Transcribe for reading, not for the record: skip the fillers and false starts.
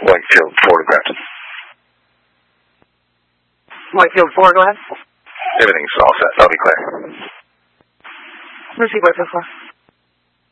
Whitefield 4 to Grafton. Whitefield 4, go ahead. Everything's all set. That'll be clear. Receive Whitefield 4.